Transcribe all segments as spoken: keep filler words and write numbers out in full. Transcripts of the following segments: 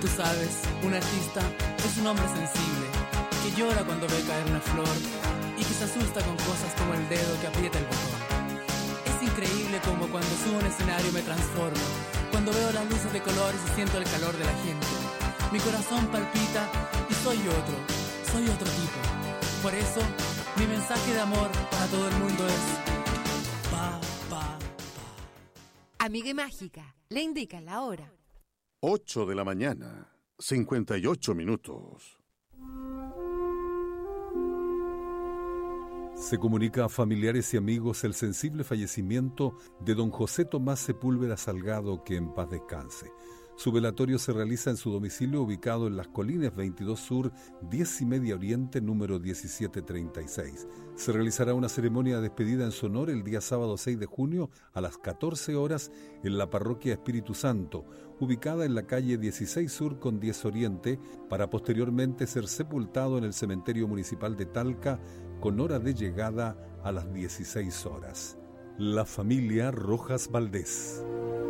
Tú sabes, un artista es un hombre sensible, que llora cuando ve caer una flor y que se asusta con cosas como el dedo que aprieta el botón. Es increíble como cuando subo a un escenario me transformo, cuando veo las luces de colores y siento el calor de la gente. Mi corazón palpita y soy otro, soy otro tipo. Por eso, mi mensaje de amor para todo el mundo es pa, pa, pa. Amiga y Mágica, le indica la hora. ocho de la mañana, cincuenta y ocho minutos. Se comunica a familiares y amigos el sensible fallecimiento de don José Tomás Sepúlveda Salgado, que en paz descanse. Su velatorio se realiza en su domicilio ubicado en Las Colinas veintidós Sur, diez y media Oriente, número diecisiete treinta y seis. Se realizará una ceremonia de despedida en su honor el día sábado seis de junio a las catorce horas en la parroquia Espíritu Santo, ubicada en la calle dieciséis Sur con diez Oriente, para posteriormente ser sepultado en el cementerio municipal de Talca con hora de llegada a las dieciséis horas. La familia Rojas Valdés.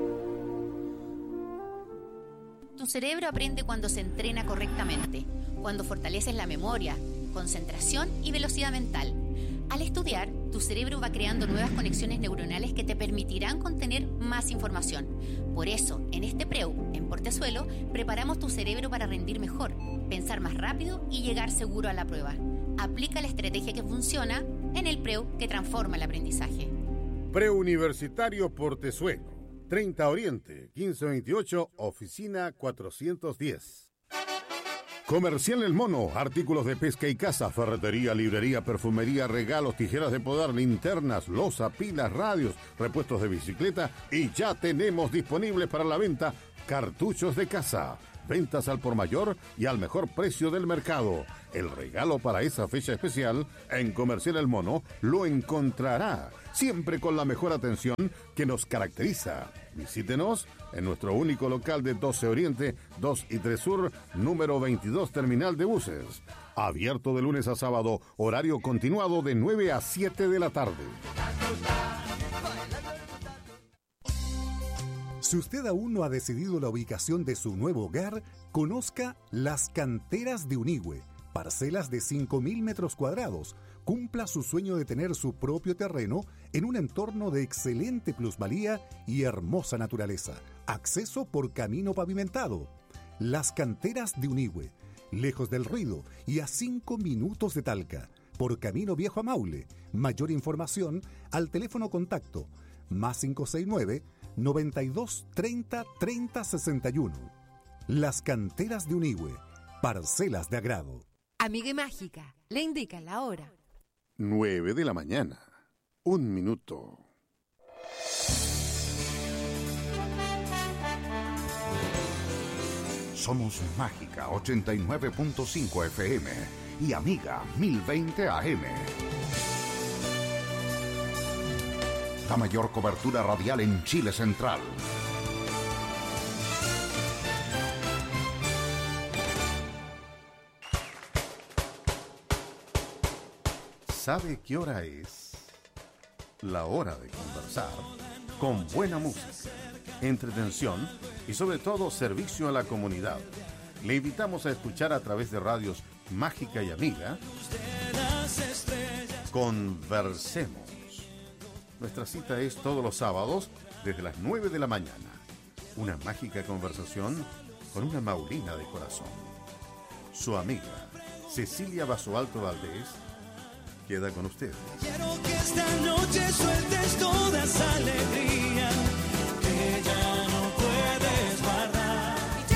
Tu cerebro aprende cuando se entrena correctamente, cuando fortaleces la memoria, concentración y velocidad mental. Al estudiar, tu cerebro va creando nuevas conexiones neuronales que te permitirán contener más información. Por eso, en este Preu, en Portezuelo, preparamos tu cerebro para rendir mejor, pensar más rápido y llegar seguro a la prueba. Aplica la estrategia que funciona en el Preu que transforma el aprendizaje. Preuniversitario Portezuelo. treinta Oriente, quince veintiocho, oficina cuatrocientos diez. Comercial El Mono, artículos de pesca y caza, ferretería, librería, perfumería, regalos, tijeras de podar, linternas, loza, pilas, radios, repuestos de bicicleta y ya tenemos disponibles para la venta cartuchos de caza. Ventas al por mayor y al mejor precio del mercado. El regalo para esa fecha especial en Comercial El Mono lo encontrará, siempre con la mejor atención que nos caracteriza. Visítenos en nuestro único local de doce Oriente, dos y tres Sur, número veintidós, terminal de buses. Abierto de lunes a sábado, horario continuado de nueve a siete de la tarde. Si usted aún no ha decidido la ubicación de su nuevo hogar, conozca Las Canteras de Unigüe, parcelas de cinco mil metros cuadrados. Cumpla su sueño de tener su propio terreno en un entorno de excelente plusvalía y hermosa naturaleza. Acceso por camino pavimentado. Las Canteras de Unigüe, lejos del ruido y a cinco minutos de Talca, por camino viejo a Maule. Mayor información al teléfono contacto más cinco seis nueve, noventa y dos, treinta, treinta, sesenta y uno. Las Canteras de Unigüe, parcelas de agrado. Amiga y Mágica, le indica la hora. nueve de la mañana, un minuto. Somos Mágica ochenta y nueve punto cinco F M y Amiga mil veinte A M. La mayor cobertura radial en Chile Central. ¿Sabe qué hora es? La hora de conversar con buena música, entretención y sobre todo servicio a la comunidad. Le invitamos a escuchar a través de radios Mágica y Amiga. Conversemos. Nuestra cita es todos los sábados desde las nueve de la mañana. Una mágica conversación con una maulina de corazón. Su amiga, Cecilia Basoalto Valdés, queda con ustedes. Quiero que esta noche sueltes toda esa alegría que ya no puedes guardar.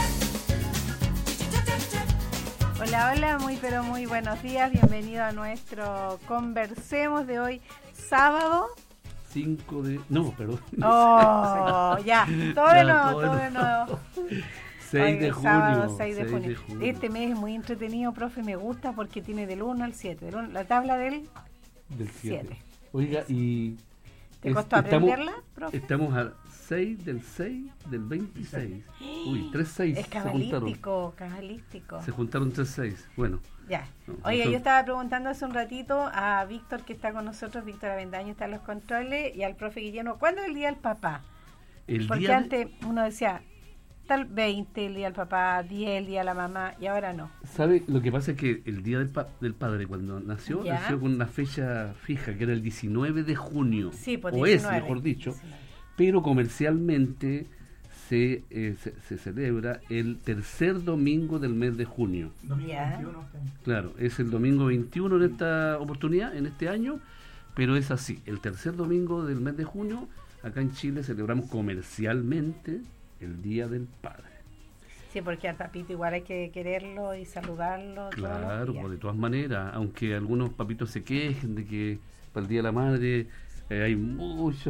Hola, hola, muy pero muy buenos días. Bienvenido a nuestro Conversemos de hoy, sábado. cinco de... No, perdón. Oh, ya, todo de nuevo, todo de nuevo. seis de junio. Sábado, seis de junio. Este mes es muy entretenido, profe, me gusta porque tiene del uno al siete. La tabla del Del siete. Oiga, y... ¿Te costó aprenderla, profe? Estamos a seis del seis del veintiséis. Uy, tres seis. Es cabalístico, cabalístico. Se juntaron tres seis. Bueno. Ya. No, Oye, son... yo estaba preguntando hace un ratito a Víctor, que está con nosotros, Víctor Avendaño está en los controles, y al profe Guillermo, ¿cuándo es el Día del Papá? El Porque día antes de... uno decía, tal veinte el día del papá, diez el día de la mamá, y ahora no. ¿Sabe? Lo que pasa es que el día del, pa- del padre, cuando nació, ¿Ya? nació con una fecha fija, que era el diecinueve de junio. Sí, pues, o diecinueve, es, mejor dicho. diecinueve. Pero comercialmente se, eh, se, se celebra el tercer domingo del mes de junio. Ya. Claro, es el domingo veintiuno en esta oportunidad, en este año, pero es así. El tercer domingo del mes de junio, acá en Chile celebramos comercialmente el Día del Padre. Sí, porque al papito igual hay que quererlo y saludarlo. todos los Claro, días. pues de todas maneras, aunque algunos papitos se quejen de que para el Día de la Madre eh, hay mucho,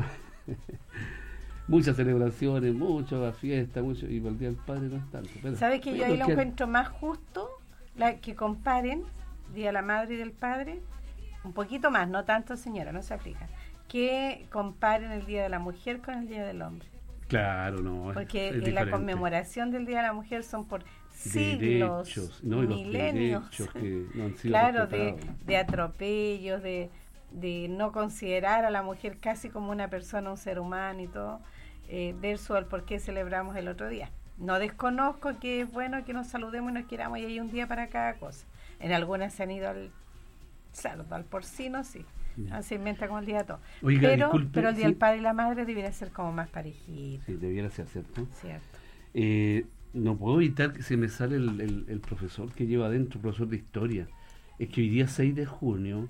muchas celebraciones, muchas fiestas, mucho, y para el Día del Padre no es tanto. Pero, ¿Sabes que yo pero ahí lo que- encuentro más justo? La, que comparen Día de la Madre y del Padre, un poquito más, no tanto señora, no se aplica, que comparen el Día de la Mujer con el Día del Hombre. Claro, no. es- Porque es en la diferente. conmemoración del Día de la Mujer son por siglos, Derechos, no, y los milenios, derechos que no han sido claro, de, respetados. de atropellos, de, de no considerar a la mujer casi como una persona, un ser humano y todo, eh, versus el por qué celebramos el otro día. No desconozco que es bueno que nos saludemos y nos queramos y hay un día para cada cosa. En algunas se han ido al cerdo, al porcino, sí. Ya. Ah, se inventa como el día de todo. Oiga, pero, disculpe, pero el día sí. del padre y la madre debería ser como más parejito, Sí, debiera ser, ¿cierto? ¿cierto? Eh, no puedo evitar que se me sale el, el, el profesor que lleva adentro, profesor de historia. Es que hoy día seis de junio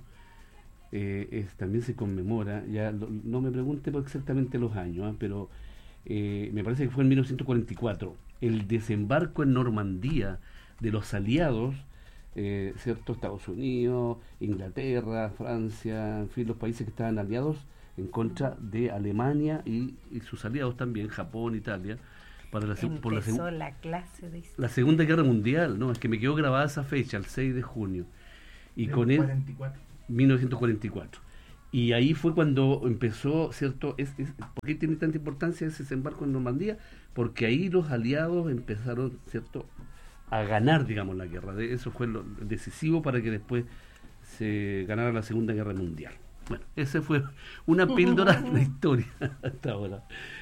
eh, es, también se conmemora, ya lo- no me pregunte por exactamente los años, ¿ah? pero eh, me parece que fue en mil novecientos cuarenta y cuatro, el desembarco en Normandía de los aliados, eh, ¿cierto? Estados Unidos, Inglaterra, Francia, en fin, los países que estaban aliados en contra de Alemania y, y sus aliados también, Japón, Italia, para la, seg- por la, Empezó seg- la clase de historia. la Segunda Guerra Mundial, ¿no? Es que me quedó grabada esa fecha, el seis de junio. Y con él, mil novecientos cuarenta y cuatro. Y ahí fue cuando empezó, ¿cierto? Es, es, ¿Por qué tiene tanta importancia ese desembarco en Normandía? Porque ahí los aliados empezaron, ¿cierto?, a ganar, digamos, la guerra. De eso fue lo decisivo para que después se ganara la Segunda Guerra Mundial. Bueno, esa fue una píldora de la historia hasta ahora.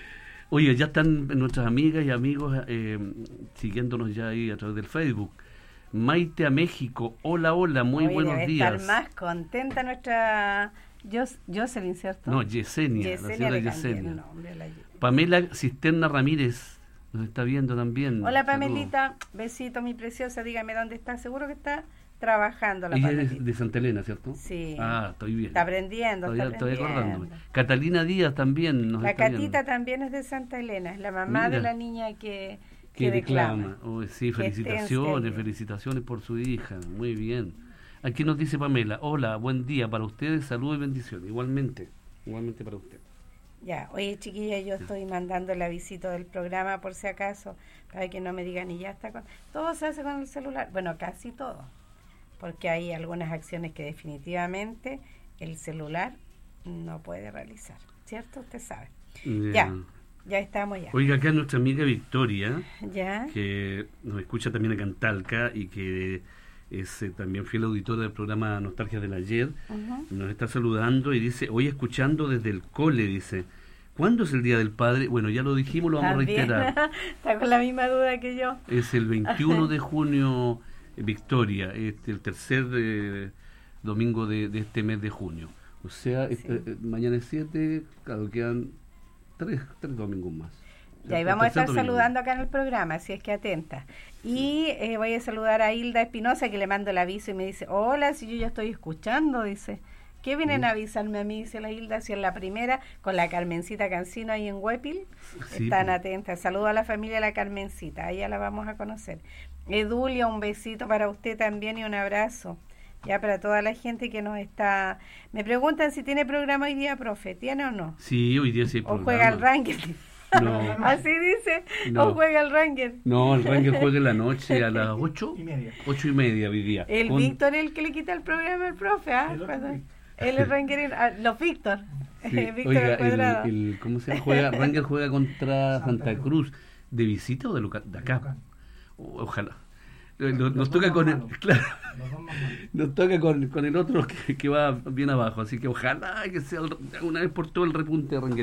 Oye, ya están nuestras amigas y amigos eh, siguiéndonos ya ahí a través del Facebook. Maite a México, hola, hola, muy Oye, buenos debe días. estar más contenta nuestra Jos- Jocelyn, ¿cierto? No, Yesenia, la Yesenia, señora le cambié Yesenia. el nombre a la Ye- Pamela Cisterna Ramírez nos está viendo también. Hola Saludos. Pamelita, besito mi preciosa, dígame dónde está, seguro que está trabajando la Ella Pamelita. es de Santa Elena, ¿cierto? Sí. Ah, estoy bien. Está aprendiendo, Todavía está estoy aprendiendo. acordándome. Catalina Díaz también nos La está viendo. Catita también es de Santa Elena, es la mamá Mira. de la niña que, Que que declama. declama. Oh, sí, Que esté en felicitaciones, serio. felicitaciones por su hija. Muy bien. Aquí nos dice Pamela, hola, buen día para ustedes, salud y bendición. Igualmente, igualmente para usted. Ya, oye chiquilla, yo estoy mandando el avisito del programa por si acaso, para que no me digan y ya está con... Todo se hace con el celular, bueno, casi todo, porque hay algunas acciones que definitivamente el celular no puede realizar, ¿cierto? Usted sabe. Ya, ya estamos ya. Oiga, acá nuestra amiga Victoria, Ya, que nos escucha también acá en Talca y que es eh, también fiel auditora del programa Nostalgia del Ayer, ujú. nos está saludando y dice, hoy escuchando desde el cole, dice, ¿cuándo es el Día del Padre? Bueno, ya lo dijimos, lo vamos También. a reiterar. Está con la misma duda que yo. Es el veintiuno de junio, eh, Victoria, este, el tercer eh, domingo de, de este mes de junio. O sea, Sí. este, eh, mañana es siete, claro, quedan tres, tres domingos más. Ya, y El vamos a tercer estar domingo. saludando acá en el programa, así es que atenta. Y eh, voy a saludar a Hilda Espinosa, que le mando el aviso y me dice, hola, si yo ya estoy escuchando, dice. ¿Qué vienen Mm. a avisarme a mí? Dice la Hilda, si es la primera, con la Carmencita Cancino ahí en Huepil. Sí, Están pues. atentas. Saludo a la familia La Carmencita, ahí ya la vamos a conocer. Edulia, un besito para usted también y un abrazo. Ya para toda la gente que nos está... Me preguntan si tiene programa hoy día, profe. ¿Tiene o no? Sí, hoy día sí hay ¿O programa. juega el Ranger? No. Así dice. No. ¿O juega el Ranger? No, el Ranger juega en la noche a las ocho y media. Ocho y media hoy día. El Con- Víctor es el que le quita el programa al profe, ¿ah? El otro Cuando- Víctor. Él es Ranger, ah, los Víctor. Sí, Víctor oiga, al el, cuadrado. el- ¿cómo se llama? Juega, Ranger juega contra Santa Cruz. ¿De visita o de, local, de acá? O- Ojalá. Eh, Nos, nos Los toca dos con más el, malos. claro, Los dos más malos. nos toca con, con el otro que, que va bien abajo, así que ojalá que sea el- una vez por todo el repunte de Rangerito.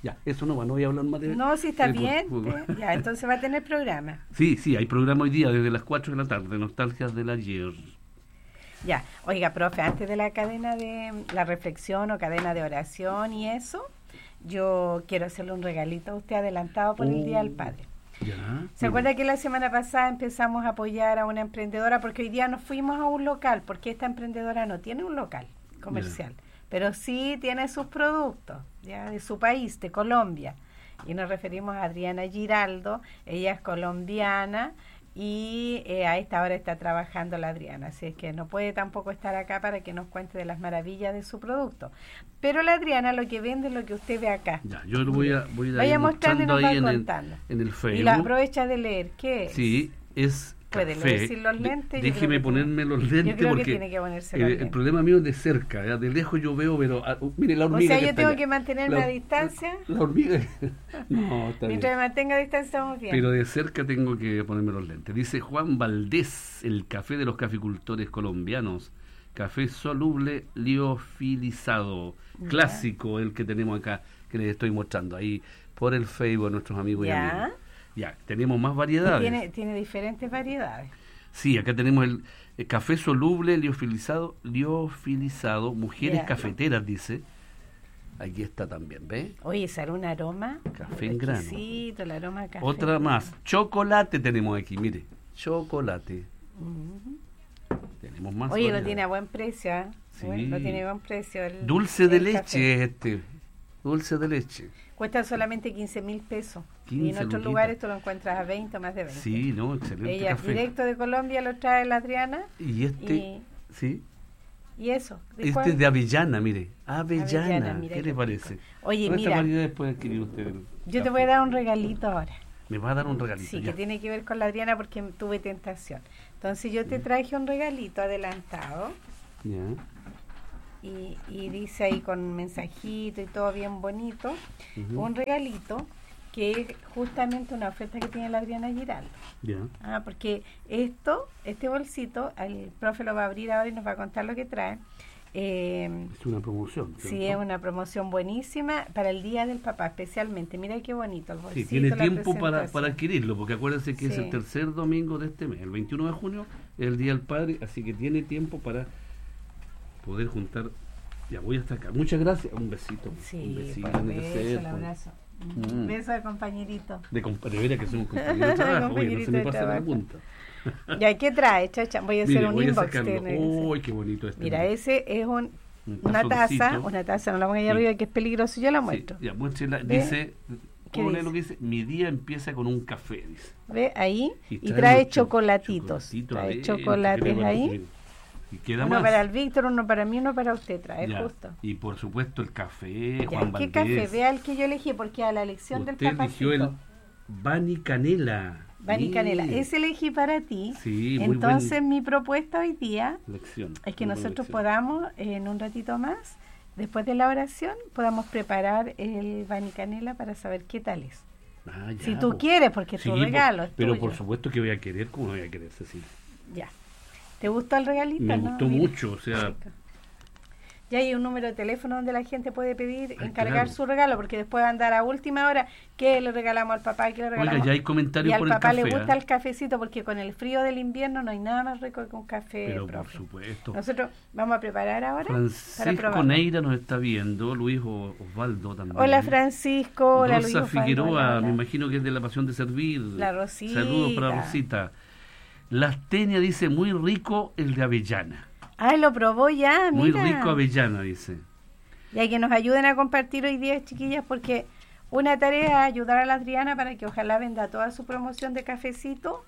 Ya, eso no va, no voy a hablar más de... No, si está de, bien, por, por, eh, ya, entonces va a tener programa. Sí, sí, hay programa hoy día desde las cuatro de la tarde, Nostalgias del Ayer. Ya, oiga, profe, antes de la cadena de la reflexión o cadena de oración y eso, yo quiero hacerle un regalito a usted adelantado por oh, el Día del Padre. Ya, ¿Se acuerda que la semana pasada empezamos a apoyar a una emprendedora? Porque hoy día nos fuimos a un local, porque esta emprendedora no tiene un local comercial, ya, pero sí tiene sus productos, ya, de su país, de Colombia. Y nos referimos a Adriana Giraldo, ella es colombiana, y eh, a esta hora está trabajando la Adriana, así es que no puede tampoco estar acá para que nos cuente de las maravillas de su producto. Pero la Adriana lo que vende es lo que usted ve acá. Ya, yo lo voy a, voy a Vaya mostrando y nos va ahí en contando. El, en el Facebook. Y la aprovecha de leer. ¿Qué es? Sí, es ¿Puede café. leer sin los lentes? De, déjeme ponerme los lentes yo creo porque que tiene que ponerse eh, los el lentes. problema mío es de cerca, ¿ya? De lejos yo veo, pero uh, mire la hormiga. O sea, que yo tengo allá. que mantenerme la, a distancia. La, la hormiga. No, está Mientras bien. me mantenga a distancia estamos bien. Pero de cerca tengo que ponerme los lentes. Dice Juan Valdés, el café de los caficultores colombianos. Café soluble liofilizado, ya, clásico, el que tenemos acá, que les estoy mostrando ahí por el Facebook a nuestros amigos ya. y amigos. Ya, tenemos más variedades. Tiene, tiene diferentes variedades. Sí, acá tenemos el, el café soluble liofilizado, liofilizado, mujeres ya, cafeteras, dice. Aquí está también, ¿ve? Oye, sale un aroma. Café en grano. El aroma a café. Otra más, chocolate tenemos aquí, mire, chocolate. Uh-huh. Tenemos más. Oye, variedades. lo tiene a buen precio, ¿eh? Sí. Bueno, lo tiene a buen precio. El, dulce de el leche café. es este, dulce de leche. Cuesta solamente quince mil pesos. quince Y en otros luquitas. lugares tú lo encuentras a veinte o más de veinte. Sí, no, excelente Ella café. directo de Colombia lo trae la Adriana. Y este, y, sí. Y eso. ¿de Este cuál? es de avellana, mire. Avellana, Avellana, mira ¿qué qué le parece? Oye, ¿Cuántas mira. variedades puede adquirir usted? del Yo café? te voy a dar un regalito ahora. Me va a dar un regalito. Sí, ya. que tiene que ver con la Adriana porque tuve tentación. Entonces yo te traje un regalito adelantado. Ya. Y, y dice ahí con un mensajito y todo bien bonito. Uh-huh. Un regalito que es justamente una oferta que tiene la Adriana Giraldo. Ya. Ah, porque esto, este bolsito, el profe lo va a abrir ahora y nos va a contar lo que trae. Eh, Es una promoción. ¿cierto? sí, es una promoción buenísima para el Día del Papá, especialmente. Mira qué bonito el bolsito. Sí, tiene la tiempo para, presentación. para adquirirlo, porque acuérdense que Sí. es el tercer domingo de este mes, el veintiuno de junio, es el Día del Padre, así que tiene tiempo para poder juntar. Ya voy hasta acá. Muchas gracias. Un besito. Sí, un besito. pues, tiene que beso, ser, el pues. abrazo. Mm. Un beso de compañerito. De, compa- de veras que somos compañeros de trabajo, oye, no se me Compañerito de pase la trabajo. punta. ¿Ya qué trae, chacha? Voy a hacer Mire, un voy a inbox. sacarlo. tiene- ¡Uy, qué bonito este! Mira, ese es un, Un una taza, tazoncito. una taza, no la ponga ahí Sí. arriba que es peligroso, yo la Sí, muestro. ya, muéstrela. ¿Ve? Dice, ¿Qué ¿cómo lee dice? lo que dice? Mi día empieza con un café, dice. ¿Ve? Ahí. Y, trae trae unos cho- chocolatitos. chocolatitos Trae adentro, chocolates ¿qué le ahí. parece? Y queda Uno más. para el Víctor, uno para mí, uno para usted. Trae Ya, justo. y por supuesto el café, Ya, Juan ¿qué Valdés. café? Vea el que yo elegí, porque a la elección del Usted eligió papacito. el Bani Canela. Bani Mire. Canela. Ese elegí para ti. Sí, muy Entonces, buen- mi propuesta hoy día Lección. es que muy buena nosotros lección. podamos, eh, en un ratito más, después de la oración, podamos preparar el Bani Canela para saber qué tal es. Ah, ya, Si tú po. quieres, porque es Sí, tu po, regalo. Es pero tuyo. por supuesto que voy a querer, ¿cómo voy a querer, Cecilia? Ya. ¿Te gustó el regalito? Me no? gustó Mira. mucho, o sea, Ya hay un número de teléfono donde la gente puede pedir, Ah, encargar claro. su regalo, porque después va a andar a última hora, ¿qué le regalamos al papá? ¿Qué le regalamos? oiga, ya hay comentarios Y al por el papá café. le gusta ¿ah? el cafecito, porque con el frío del invierno no hay nada más rico que un café, Pero por profe. supuesto. Nosotros vamos a preparar ahora para Francisco probarlo. Neira nos está viendo, Luis O- Osvaldo también. Hola Francisco, hola Luis Rosa Osvaldo, Figueroa, hola, hola. me imagino que es de la Pasión de Servir. La Rosita. Saludos para Rosita. Lastenia dice, muy rico el de avellana. Ay, lo probó ya, mira. Muy rico avellana, dice. Y hay que nos ayuden a compartir hoy día, chiquillas, porque una tarea es ayudar a la Adriana para que ojalá venda toda su promoción de cafecito.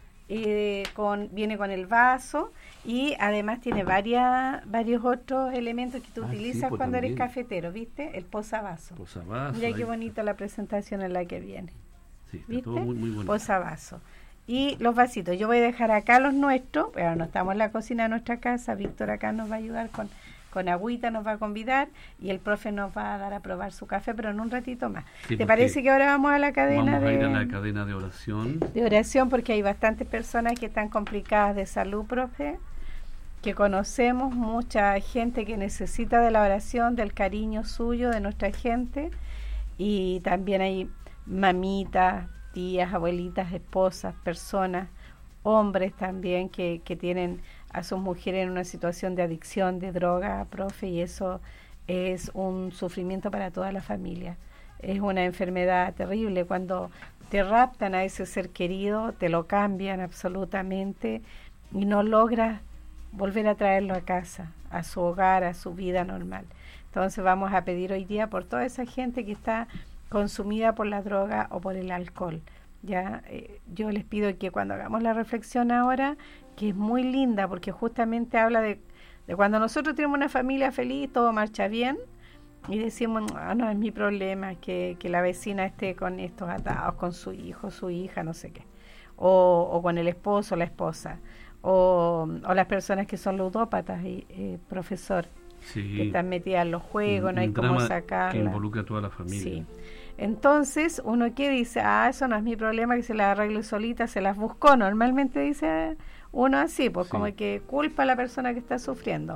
Eh, con, viene con el vaso y además tiene varias, varios otros elementos que tú Ah, sí, utilizas pues cuando eres también. cafetero, ¿viste? El posavaso. Posavasos. Mira qué ahí. bonita la presentación en la que viene. Sí, está ¿Viste? todo muy, muy bonito. Posavaso. Y los vasitos, yo voy a dejar acá los nuestros, pero no estamos en la cocina de nuestra casa, Víctor acá nos va a ayudar con, con agüita, nos va a convidar y el profe nos va a dar a probar su café, pero en un ratito más. Sí, ¿Te porque parece que ahora vamos a la cadena Vamos a de, ir a la cadena de oración. de oración? Porque hay bastantes personas que están complicadas de salud, profe, que conocemos, mucha gente que necesita de la oración, del cariño suyo, de nuestra gente. y también hay mamitas, tías, abuelitas, esposas, personas, hombres también que, que tienen a sus mujeres en una situación de adicción, de droga, profe, y eso es un sufrimiento para toda la familia. Es una enfermedad terrible. Cuando te raptan a ese ser querido, te lo cambian absolutamente y no logras volver a traerlo a casa, a su hogar, a su vida normal. Entonces vamos a pedir hoy día por toda esa gente que está consumida por la droga o por el alcohol. Ya, eh, yo les pido que cuando hagamos la reflexión ahora, que es muy linda porque justamente habla de, de cuando nosotros tenemos una familia feliz, todo marcha bien, y decimos, ah, no es mi problema que, que la vecina esté con estos atados, con su hijo, su hija, no sé qué, o, o con el esposo, la esposa, o, o las personas que son ludópatas, y, eh, profesor, sí, que están metidas en los juegos, un, no hay cómo sacarla. Que involucra a toda la familia. Sí. Entonces, uno que dice, ah, eso no es mi problema, que se las arregle solita, se las buscó. Normalmente dice uno así, pues sí, como que culpa a la persona que está sufriendo.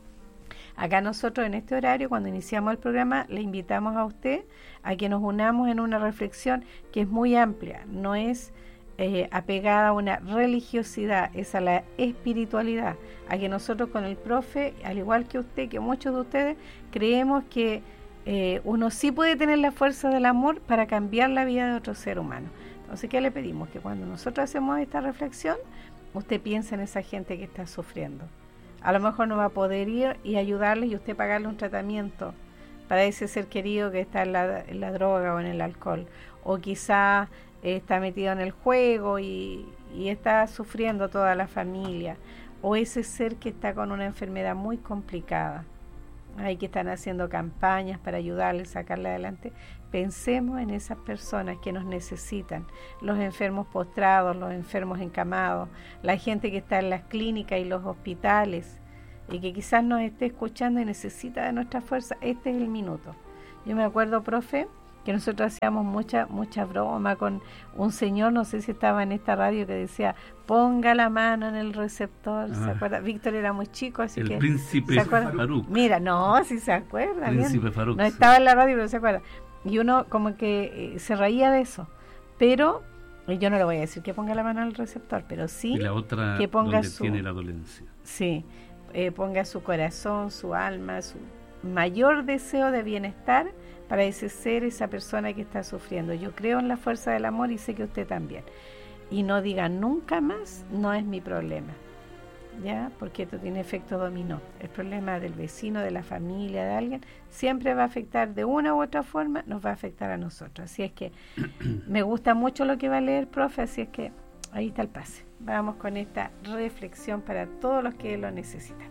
Acá nosotros en este horario, cuando iniciamos el programa, le invitamos a usted a que nos unamos en una reflexión que es muy amplia, no es eh, apegada a una religiosidad, es a la espiritualidad, a que nosotros con el profe, al igual que usted, que muchos de ustedes, creemos que eh, uno sí puede tener la fuerza del amor para cambiar la vida de otro ser humano. Entonces, ¿qué le pedimos? Que cuando nosotros hacemos esta reflexión, usted piense en esa gente que está sufriendo. A lo mejor no va a poder ir y ayudarle y usted pagarle un tratamiento para ese ser querido que está en la, en la droga o en el alcohol. O quizá eh, está metido en el juego y, y está sufriendo toda la familia. O ese ser que está con una enfermedad muy complicada. Hay que están haciendo campañas para ayudarle, sacarle adelante. Pensemos en esas personas que nos necesitan, los enfermos postrados, los enfermos encamados, la gente que está en las clínicas y los hospitales y que quizás nos esté escuchando y necesita de nuestra fuerza. Este es el minuto. Yo me acuerdo, profe, que nosotros hacíamos mucha mucha broma con un señor, no sé si estaba en esta radio, que decía, ponga la mano en el receptor. Ah. ¿Se acuerda? Víctor era muy chico, así el que... El príncipe Faruk. Mira, no, si se acuerda. Príncipe Faruk. No sí. Estaba en la radio, pero se acuerda. Y uno como que eh, se reía de eso. Pero, y yo no le voy a decir que ponga la mano en el receptor, pero sí y la otra que ponga donde su... tiene la dolencia. Sí, eh, ponga su corazón, su alma, su mayor deseo de bienestar para ese ser, esa persona que está sufriendo. Yo creo en la fuerza del amor y sé que usted también. Y no diga nunca más, no es mi problema, ¿ya? Porque esto tiene efecto dominó. El problema del vecino, de la familia, de alguien, siempre va a afectar de una u otra forma, nos va a afectar a nosotros. Así es que me gusta mucho lo que va a leer, profe, así es que ahí está el pase. Vamos con esta reflexión para todos los que lo necesitan.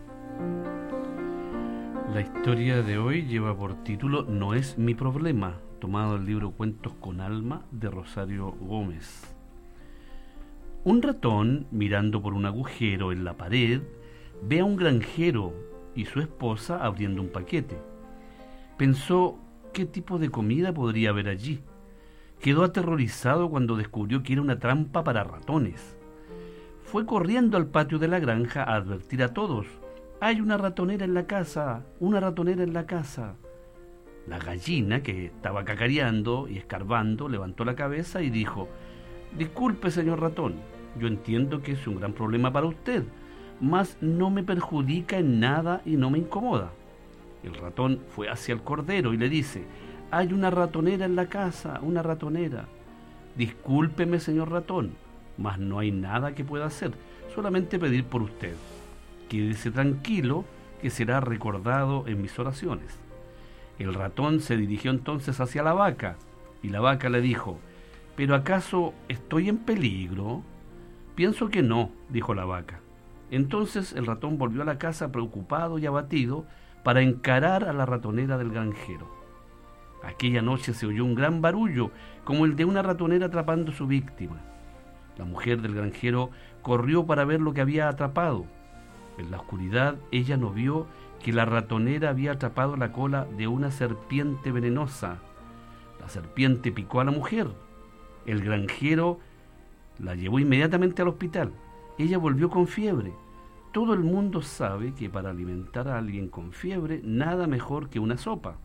La historia de hoy lleva por título No es mi problema, tomado del libro Cuentos con Alma de Rosario Gómez. Un ratón, mirando por un agujero en la pared, ve a un granjero y su esposa abriendo un paquete. Pensó qué tipo de comida podría haber allí. Quedó aterrorizado cuando descubrió que era una trampa para ratones. Fue corriendo al patio de la granja a advertir a todos. Hay una ratonera en la casa, una ratonera en la casa. La gallina, que estaba cacareando y escarbando, levantó la cabeza y dijo, disculpe, señor ratón, yo entiendo que es un gran problema para usted, mas no me perjudica en nada y no me incomoda. El ratón fue hacia el cordero y le dice, hay una ratonera en la casa, una ratonera. Discúlpeme, señor ratón, mas no hay nada que pueda hacer, solamente pedir por usted. Quédese tranquilo, que será recordado en mis oraciones. El ratón se dirigió entonces hacia la vaca, y la vaca le dijo, ¿pero acaso estoy en peligro? Pienso que no, dijo la vaca. Entonces el ratón volvió a la casa preocupado y abatido para encarar a la ratonera del granjero. Aquella noche se oyó un gran barullo, como el de una ratonera atrapando a su víctima. La mujer del granjero corrió para ver lo que había atrapado. En la oscuridad ella no vio que la ratonera había atrapado la cola de una serpiente venenosa. La serpiente picó a la mujer. El granjero la llevó inmediatamente al hospital. Ella volvió con fiebre. Todo el mundo sabe que para alimentar a alguien con fiebre, nada mejor que una sopa.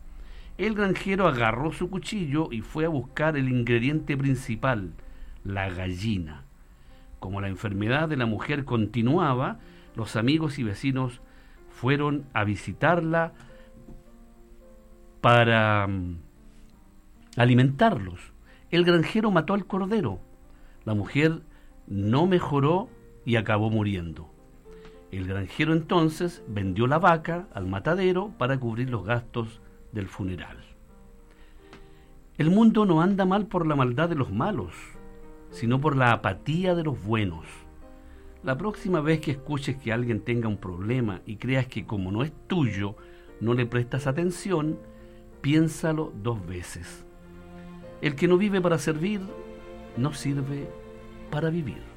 El granjero agarró su cuchillo y fue a buscar el ingrediente principal, la gallina. Como la enfermedad de la mujer continuaba, los amigos y vecinos fueron a visitarla para um, alimentarlos. El granjero mató al cordero. La mujer no mejoró y acabó muriendo. El granjero entonces vendió la vaca al matadero para cubrir los gastos del funeral. El mundo no anda mal por la maldad de los malos, sino por la apatía de los buenos. La próxima vez que escuches que alguien tenga un problema y creas que como no es tuyo, no le prestas atención, piénsalo dos veces. El que no vive para servir, no sirve para vivir.